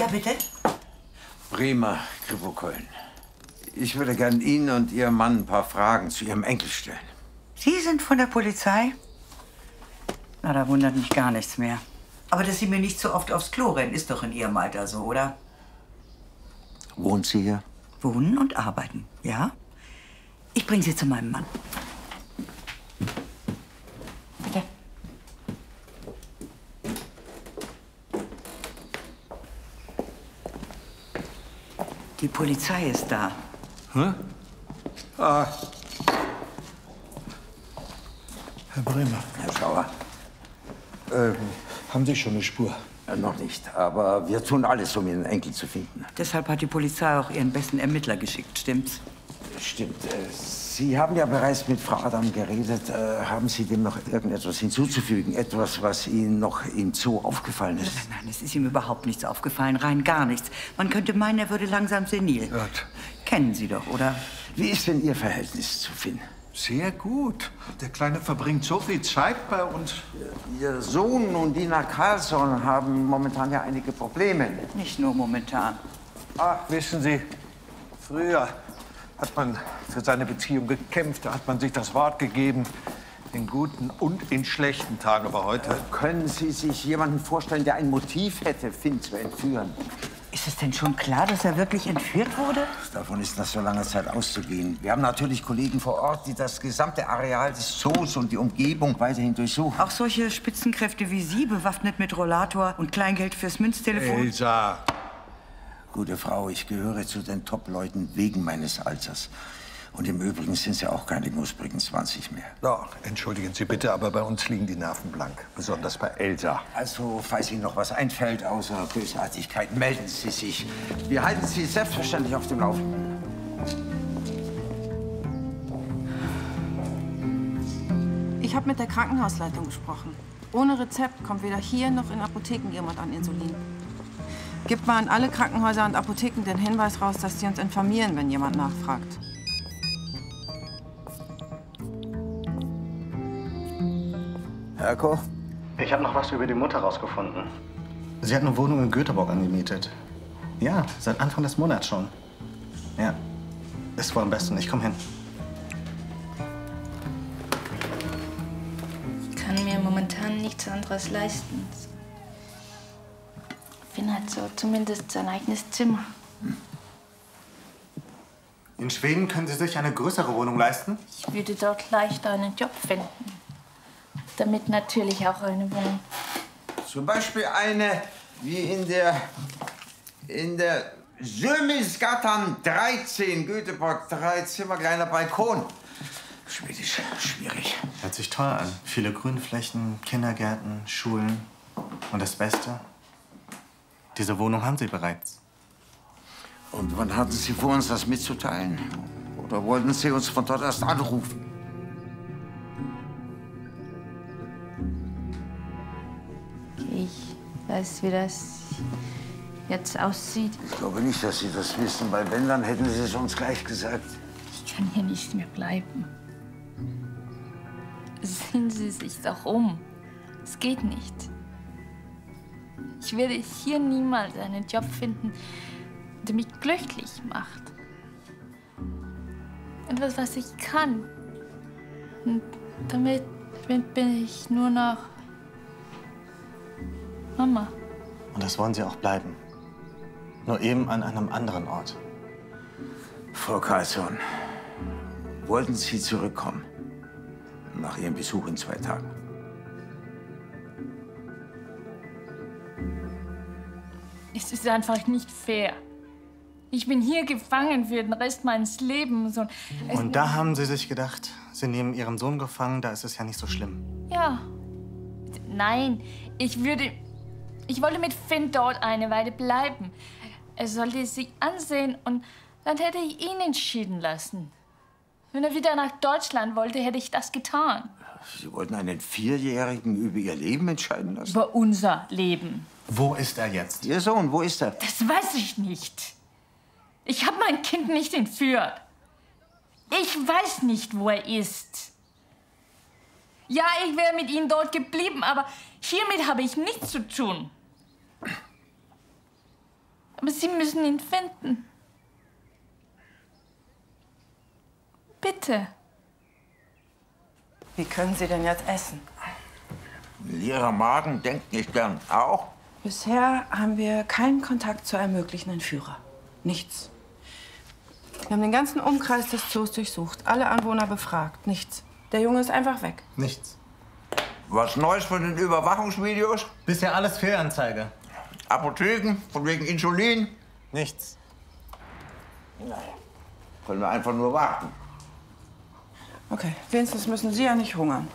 Ja, bitte? Bremer, Krivokollen. Ich würde gern Ihnen und Ihrem Mann ein paar Fragen zu Ihrem Enkel stellen. Sie sind von der Polizei? Na, da wundert mich gar nichts mehr. Aber dass Sie mir nicht so oft aufs Klo rennen, ist doch in Ihrem Alter so, oder? Wohnt sie hier? Wohnen und arbeiten, ja? Ich bringe Sie zu meinem Mann. Bitte. Die Polizei ist da. Hä? Ah. Herr Bremer. Herr Schauer. Haben Sie schon eine Spur? Noch nicht, aber wir tun alles, um Ihren Enkel zu finden. Deshalb hat die Polizei auch ihren besten Ermittler geschickt, stimmt's? Stimmt. Sie haben ja bereits mit Frau Adam geredet. Haben Sie dem noch irgendetwas hinzuzufügen? Etwas, was Ihnen noch im Zoo aufgefallen ist? Nein, nein, es ist ihm überhaupt nichts aufgefallen, rein gar nichts. Man könnte meinen, er würde langsam senil. Gott. Kennen Sie doch, oder? Wie ist denn Ihr Verhältnis zu Finn? Sehr gut. Der Kleine verbringt so viel Zeit bei uns. Ihr Sohn und Dina Carlsson haben momentan ja einige Probleme. Nicht nur momentan. Ach, wissen Sie, früher hat man für seine Beziehung gekämpft. Da hat man sich das Wort gegeben, in guten und in schlechten Tagen. Aber heute... Können Sie sich jemanden vorstellen, der ein Motiv hätte, Finn zu entführen? Ist es denn schon klar, dass er wirklich entführt wurde? Davon ist nach so langer Zeit auszugehen. Wir haben natürlich Kollegen vor Ort, die das gesamte Areal des Zoos und die Umgebung weiterhin durchsuchen. Auch solche Spitzenkräfte wie Sie, bewaffnet mit Rollator und Kleingeld fürs Münztelefon? Elsa! Gute Frau, ich gehöre zu den Top-Leuten wegen meines Alters. Und im Übrigen sind Sie auch keine knusprigen 20 mehr. Ja, entschuldigen Sie bitte, aber bei uns liegen die Nerven blank. Besonders bei Elsa. Also, falls Ihnen noch was einfällt, außer Bösartigkeit, melden Sie sich. Wir halten Sie selbstverständlich auf dem Laufenden. Ich habe mit der Krankenhausleitung gesprochen. Ohne Rezept kommt weder hier noch in Apotheken jemand an Insulin. Gibt mal an alle Krankenhäuser und Apotheken den Hinweis raus, dass sie uns informieren, wenn jemand nachfragt. Herr Koch? Ich habe noch was über die Mutter rausgefunden. Sie hat eine Wohnung in Göteborg angemietet. Ja, seit Anfang des Monats schon. Ja, ist wohl am besten. Ich komme hin. Ich kann mir momentan nichts anderes leisten. Finn hat so zumindest sein eigenes Zimmer. In Schweden können Sie sich eine größere Wohnung leisten? Ich würde dort leichter einen Job finden. Damit natürlich auch eine Wohnung. Zum Beispiel eine wie in der Sömisgatan 13, Göteborg, 3 Zimmer, kleiner Balkon. Schwedisch, schwierig. Hört sich toll an. Viele Grünflächen, Kindergärten, Schulen. Und das Beste? Diese Wohnung haben Sie bereits. Und wann hatten Sie vor, uns das mitzuteilen? Oder wollten Sie uns von dort erst anrufen? Ich weiß, wie das jetzt aussieht. Ich glaube nicht, dass Sie das wissen, weil wenn, dann hätten Sie es uns gleich gesagt. Ich kann hier nicht mehr bleiben. Sehen Sie sich doch um. Es geht nicht. Ich werde hier niemals einen Job finden, der mich glücklich macht. Etwas, was ich kann. Und damit bin ich nur noch Mama. Und das wollen Sie auch bleiben. Nur eben an einem anderen Ort. Frau Carlsson, wollten Sie zurückkommen? Nach Ihrem Besuch in 2 Tagen. Es ist einfach nicht fair. Ich bin hier gefangen für den Rest meines Lebens. Und da haben Sie sich gedacht, Sie nehmen Ihren Sohn gefangen, da ist es ja nicht so schlimm. Ja. Nein, ich wollte mit Finn dort eine Weile bleiben. Er sollte sie ansehen und dann hätte ich ihn entschieden lassen. Wenn er wieder nach Deutschland wollte, hätte ich das getan. Sie wollten einen 4-Jährigen über Ihr Leben entscheiden lassen? Über unser Leben. Wo ist er jetzt? Ihr Sohn, wo ist er? Das weiß ich nicht. Ich habe mein Kind nicht entführt. Ich weiß nicht, wo er ist. Ja, ich wäre mit ihm dort geblieben, aber hiermit habe ich nichts zu tun. Aber Sie müssen ihn finden. Bitte. Wie können Sie denn jetzt essen? Leerer Magen denkt nicht gern. Auch? Bisher haben wir keinen Kontakt zu einem möglichen Entführer. Nichts. Wir haben den ganzen Umkreis des Zoos durchsucht, alle Anwohner befragt. Nichts. Der Junge ist einfach weg. Nichts. Was Neues von den Überwachungsvideos? Bisher alles Fehlanzeige. Apotheken, von wegen Insulin? Nichts. Können wir einfach nur warten. Okay, wenigstens müssen Sie ja nicht hungern.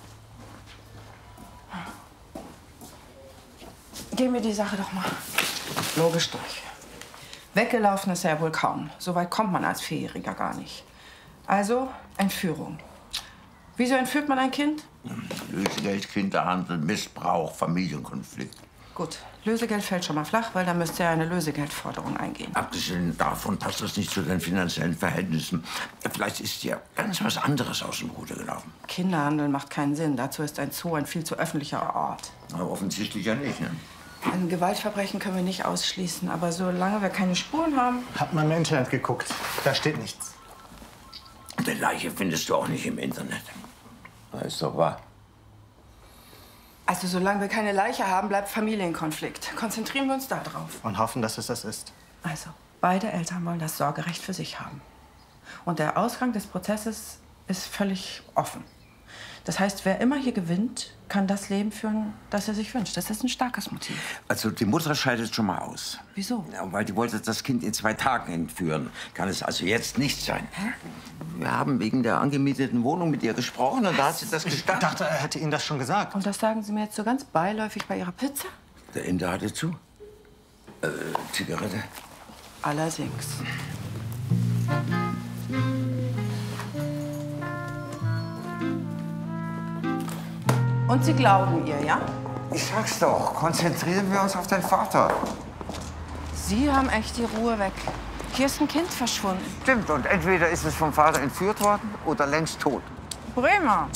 Gehen wir die Sache doch mal logisch durch. Weggelaufen ist er ja wohl kaum. So weit kommt man als Vierjähriger gar nicht. Also Entführung. Wieso entführt man ein Kind? Lösegeld, Kinderhandel, Missbrauch, Familienkonflikt. Gut, Lösegeld fällt schon mal flach, weil dann müsste er eine Lösegeldforderung eingehen. Abgesehen davon passt das nicht zu den finanziellen Verhältnissen. Vielleicht ist ja ganz was anderes aus dem Ruder gelaufen. Kinderhandel macht keinen Sinn. Dazu ist ein Zoo ein viel zu öffentlicher Ort. Aber offensichtlich ja nicht, ne? Ein Gewaltverbrechen können wir nicht ausschließen. Aber solange wir keine Spuren haben... Hab mal im Internet geguckt. Da steht nichts. Die Leiche findest du auch nicht im Internet. Das ist doch wahr. Also solange wir keine Leiche haben, bleibt Familienkonflikt. Konzentrieren wir uns da drauf. Und hoffen, dass es das ist. Also, beide Eltern wollen das Sorgerecht für sich haben. Und der Ausgang des Prozesses ist völlig offen. Das heißt, wer immer hier gewinnt, kann das Leben führen, das er sich wünscht. Das ist ein starkes Motiv. Also die Mutter scheidet schon mal aus. Wieso? Ja, weil die wollte das Kind in 2 Tagen entführen. Kann es also jetzt nicht sein. Hä? Wir haben wegen der angemieteten Wohnung mit ihr gesprochen und da hat sie das Ich gestanden. dachte, er hätte Ihnen das schon gesagt. Und das sagen Sie mir jetzt so ganz beiläufig bei Ihrer Pizza? Der Inder hatte zu. Zigarette. Allerdings. Und Sie glauben ihr, ja? Ich sag's doch, konzentrieren wir uns auf den Vater. Sie haben echt die Ruhe weg. Hier ist ein Kind verschwunden. Stimmt, und entweder ist es vom Vater entführt worden oder längst tot. Bremer.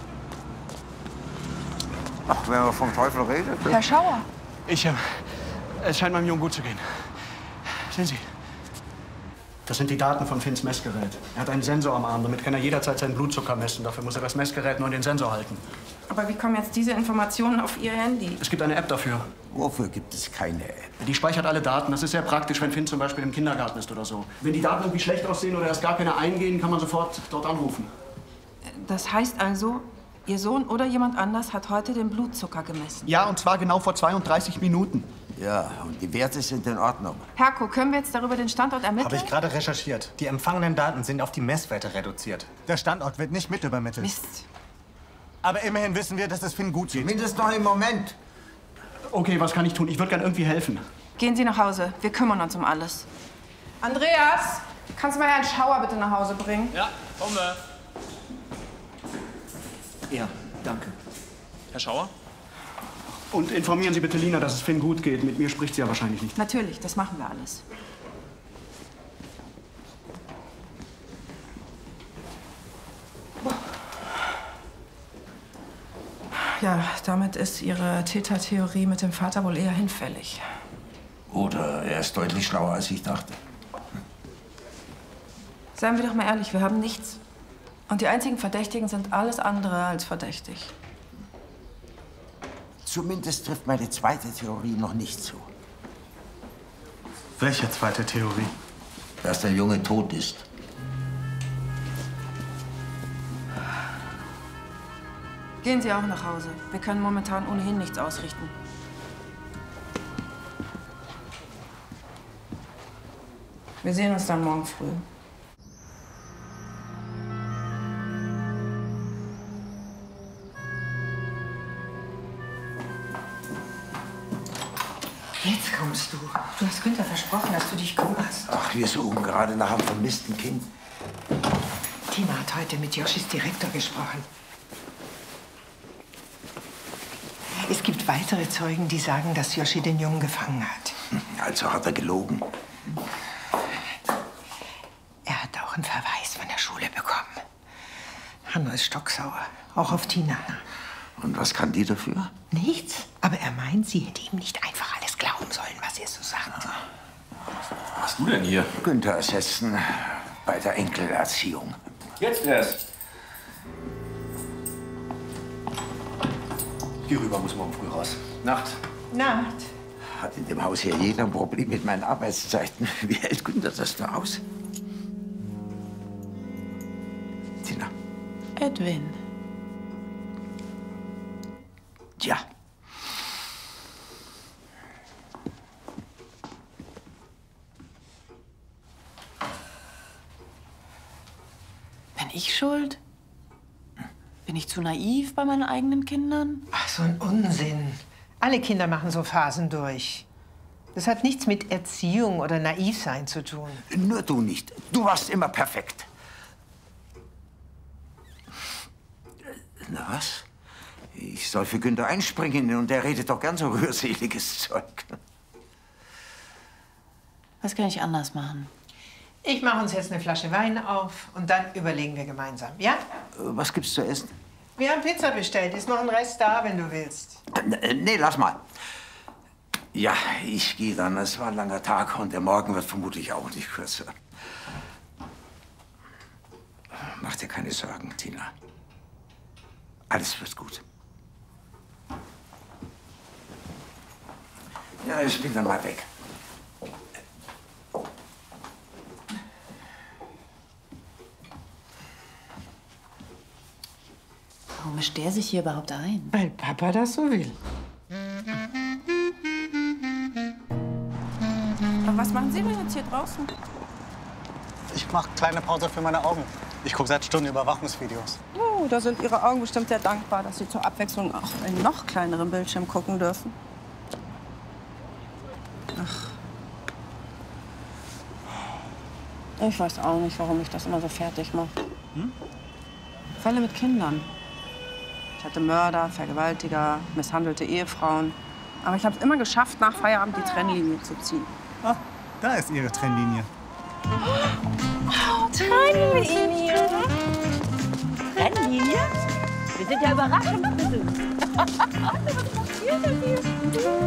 Ach, wenn man vom Teufel redet. Herr Schauer. Es scheint meinem Jungen gut zu gehen. Sehen Sie. Das sind die Daten von Finns Messgerät. Er hat einen Sensor am Arm. Damit kann er jederzeit seinen Blutzucker messen. Dafür muss er das Messgerät nur in den Sensor halten. Aber wie kommen jetzt diese Informationen auf Ihr Handy? Es gibt eine App dafür. Wofür gibt es keine App? Die speichert alle Daten. Das ist sehr praktisch, wenn Finn zum Beispiel im Kindergarten ist oder so. Wenn die Daten irgendwie schlecht aussehen oder erst gar keine eingehen, kann man sofort dort anrufen. Das heißt also, Ihr Sohn oder jemand anders hat heute den Blutzucker gemessen? Ja, und zwar genau vor 32 Minuten. Ja, und die Werte sind in Ordnung. Herko, können wir jetzt darüber den Standort ermitteln? Habe ich gerade recherchiert. Die empfangenen Daten sind auf die Messwerte reduziert. Der Standort wird nicht mit übermittelt. Mist. Aber immerhin wissen wir, dass es Finn gut geht. Zumindest noch im Moment. Okay, was kann ich tun? Ich würde gern irgendwie helfen. Gehen Sie nach Hause. Wir kümmern uns um alles. Andreas, kannst du mal Herrn Schauer bitte nach Hause bringen? Ja, kommen wir. Ja, danke. Herr Schauer? Und informieren Sie bitte Lina, dass es Finn gut geht. Mit mir spricht sie ja wahrscheinlich nicht. Natürlich, das machen wir alles. Ja, damit ist Ihre Tätertheorie mit dem Vater wohl eher hinfällig. Oder er ist deutlich schlauer, als ich dachte. Seien wir doch mal ehrlich, wir haben nichts. Und die einzigen Verdächtigen sind alles andere als verdächtig. Zumindest trifft meine zweite Theorie noch nicht zu. Welche zweite Theorie? Dass der Junge tot ist. Gehen Sie auch nach Hause. Wir können momentan ohnehin nichts ausrichten. Wir sehen uns dann morgen früh. Jetzt kommst du. Du hast Günther versprochen, dass du dich kümmerst. Ach, wir suchen gerade nach einem vermissten Kind. Tina hat heute mit Joschis Direktor gesprochen. Es gibt weitere Zeugen, die sagen, dass Joschi den Jungen gefangen hat. Also hat er gelogen. Er hat auch einen Verweis von der Schule bekommen. Hanno ist stocksauer, auch auf Tina. Und was kann die dafür? Nichts, aber er meint, sie hätte ihm nicht einfach alles glauben sollen, was er so sagt. machst du denn hier? Günther ersetzen bei der Enkelerziehung. Jetzt erst. Geh rüber, muss morgen früh raus. Nacht. Nacht. Hat in dem Haus hier jeder ein Problem mit meinen Arbeitszeiten. Wie hält Günther das nur aus? Tina. Edwin. Ja. Bin ich schuld? Bin ich zu naiv bei meinen eigenen Kindern? Ach, so ein Unsinn. Alle Kinder machen so Phasen durch. Das hat nichts mit Erziehung oder Naivsein zu tun. Nur du nicht. Du warst immer perfekt. Na was? Ich soll für Günther einspringen und er redet doch ganz so rührseliges Zeug. Was kann ich anders machen? Ich mache uns jetzt eine Flasche Wein auf und dann überlegen wir gemeinsam, ja? Was gibt's zu essen? Wir haben Pizza bestellt. Ist noch ein Rest da, wenn du willst. Nee, lass mal. Ja, ich gehe dann. Es war ein langer Tag und der Morgen wird vermutlich auch nicht kürzer. Mach dir keine Sorgen, Tina. Alles wird gut. Ja, ich bin dann mal weg. Warum mischt der sich hier überhaupt ein? Weil Papa das so will. Aber was machen Sie denn jetzt hier draußen? Ich mache kleine Pause für meine Augen. Ich gucke seit Stunden Überwachungsvideos. Oh, da sind Ihre Augen bestimmt sehr dankbar, dass Sie zur Abwechslung auch auf einen noch kleineren Bildschirm gucken dürfen. Ach. Ich weiß auch nicht, warum mich das immer so fertig macht. Fälle mit Kindern. Ich hatte Mörder, Vergewaltiger, misshandelte Ehefrauen. Aber ich habe es immer geschafft, nach Feierabend die Trennlinie zu ziehen. Ah, da ist Ihre Trennlinie. Oh, Trennlinie. Trennlinie? Wir sind ja Überraschungsbesuch. Was passiert denn hier?